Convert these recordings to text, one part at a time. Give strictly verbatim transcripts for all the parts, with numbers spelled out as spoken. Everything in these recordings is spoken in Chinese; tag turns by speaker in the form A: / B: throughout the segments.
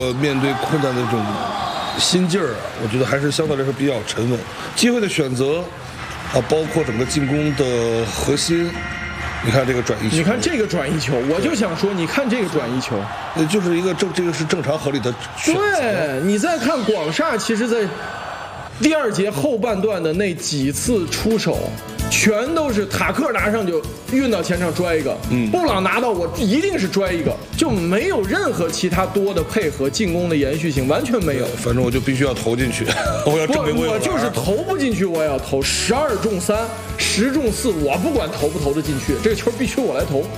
A: 呃，面对困难的这种心劲儿啊，我觉得还是相对来说比较沉稳。机会的选择啊，包括整个进攻的核心，你看这个转移球，
B: 你看这个转移球，我就想说，你看这个转移球，
A: 呃，就是一个正，这个是正常合理的选择。
B: 对，你再看广厦，其实在第二节后半段的那几次出手，全都是塔克拿上就运到前场拽一个，嗯，布朗拿到我一定是拽一个，就没有任何其他多的配合，进攻的延续性完全没有。
A: 反正我就必须要投进去，我要证明我有。
B: 我就是投不进去，我也要投。十二中三，十中四，我不管投不投得进去，这个球必须我来投。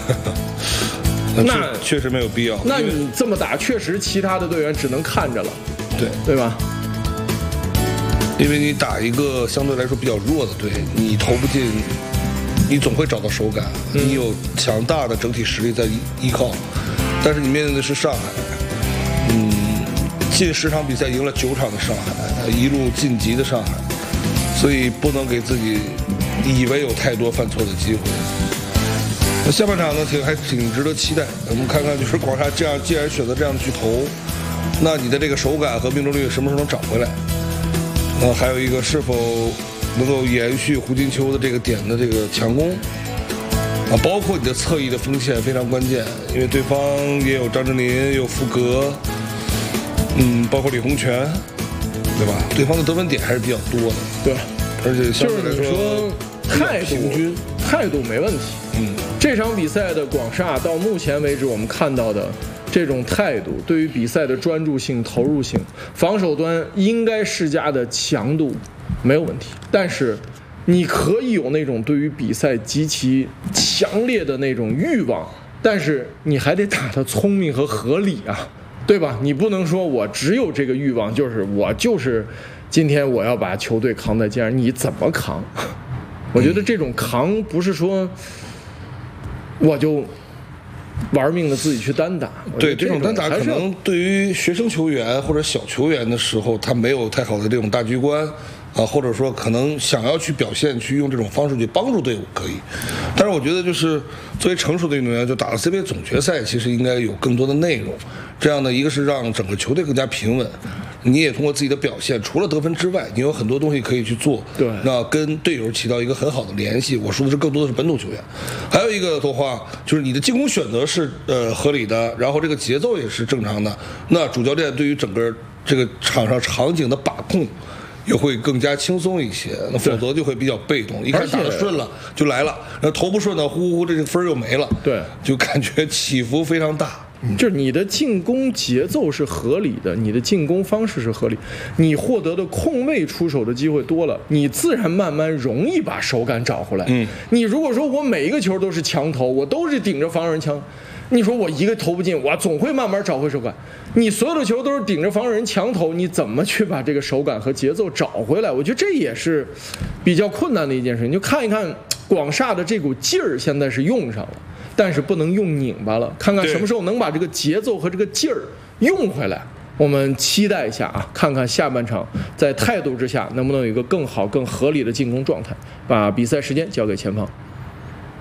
A: 那确实没有必要。
B: 那你这么打，确实其他的队员只能看着了，
A: 对
B: 对吧？
A: 因为你打一个相对来说比较弱的队，你投不进，你总会找到手感。嗯、你有强大的整体实力在依靠，但是你面对的是上海，嗯，近十场比赛赢了九场的上海，一路晋级的上海，所以不能给自己以为有太多犯错的机会。那下半场呢，挺还挺值得期待。我们看看，就是广厦这样，既然选择这样去投，那你的这个手感和命中率什么时候能找回来？呃，还有一个是否能够延续胡金秋的这个点的这个强攻啊，包括你的侧翼的锋线非常关键，因为对方也有张镇麟，也有福格，嗯，包括李洪权，对吧？对方的得分点还是比较多的，
B: 对，
A: 而且相对来
B: 说，说态度
A: 平均，
B: 态度没问题。嗯，这场比赛的广厦到目前为止我们看到的这种态度，对于比赛的专注性、投入性，防守端应该施加的强度没有问题。但是，你可以有那种对于比赛极其强烈的那种欲望，但是你还得打得聪明和合理啊，对吧？你不能说我只有这个欲望，就是我就是今天我要把球队扛在肩上，你怎么扛？我觉得这种扛不是说我就玩命的自己去单打，
A: 对这种单打可能对于学生球员或者小球员的时候，他没有太好的这种大局观啊，或者说可能想要去表现，去用这种方式去帮助队伍可以。但是我觉得就是作为成熟的运动员，就打了 C B A 总决赛，其实应该有更多的内容。这样的一个是让整个球队更加平稳，你也通过自己的表现，除了得分之外，你有很多东西可以去做。
B: 对，
A: 那跟队友起到一个很好的联系。我说的是更多的是本土球员。还有一个的话，就是你的进攻选择是呃合理的，然后这个节奏也是正常的。那主教练对于整个这个场上场景的把控也会更加轻松一些，那否则就会比较被动。一看打得顺了就来了，然后投不顺呢，呼呼这个分又没了。
B: 对，
A: 就感觉起伏非常大。
B: 就是你的进攻节奏是合理的，你的进攻方式是合理，你获得的空位出手的机会多了，你自然慢慢容易把手感找回来。嗯，你如果说我每一个球都是强投，我都是顶着防守人强，你说我一个投不进，我总会慢慢找回手感。你所有的球都是顶着防守人强投，你怎么去把这个手感和节奏找回来？我觉得这也是比较困难的一件事。你就看一看广厦的这股劲儿，现在是用上了。但是不能用拧巴了，看看什么时候能把这个节奏和这个劲儿用回来。我们期待一下啊，看看下半场在态度之下能不能有一个更好、更合理的进攻状态。把比赛时间交给前方。